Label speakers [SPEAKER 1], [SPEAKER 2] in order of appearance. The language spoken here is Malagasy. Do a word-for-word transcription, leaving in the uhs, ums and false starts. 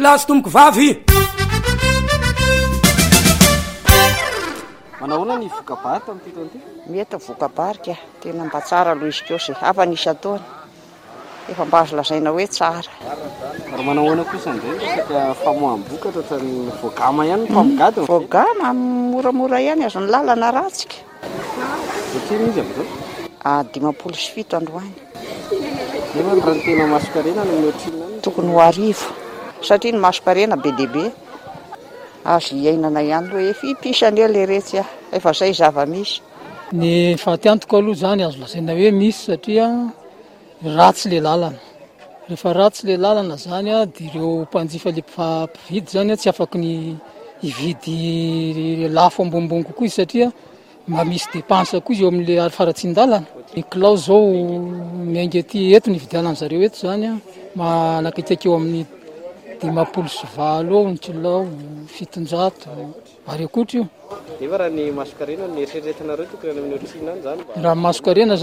[SPEAKER 1] lazy tomboko vavy.
[SPEAKER 2] Manahoana ny vokabary tamin'ity taona ity?
[SPEAKER 3] Mety vokabary ka tena mba tsara aloha izy koa sy hafa nisy ataony efa mba azo lazaina hoe tsara.
[SPEAKER 2] Ary manahoana kosa indray resaka famoaham-bokatra ohatran'ny voagama ihany ny mpamogadiny?
[SPEAKER 3] Voagama moramora ihany azo ny lalana ratsika.
[SPEAKER 2] Satria izy amin'izao?
[SPEAKER 3] A dimampolo sy fito androany.
[SPEAKER 2] Nefa ny raha ny tena masokarena no mihoatrina any?
[SPEAKER 3] Tokony ho arivo satria ny masokarena be dia be azo iainana ihany hoe fipisany eo le retsy ah efa izay zava-misy.
[SPEAKER 4] Ny fahatyantoko aloha zany azo lazaina hoe misy satria ratsy le lalana. Rehefa ratsy le lalana zany a dia ireo mpanjifa le mpividy zany a tsy afaka ny hividy lafo ambonimbony kokoa izy satria mba misy dépense koa izy eo amin'le faratsin-dalana. Ny kilao zao miainga aty eto ny vidianany zareo eto zany a manakaiky eo amin'ny dimampolo sy valo eo ny kilao, fitonjato ary akoatra io.
[SPEAKER 2] Nefa raha ny masokarena ny eritreretinareo tokony any amin'ny otrina any zany?
[SPEAKER 4] Raha masokarena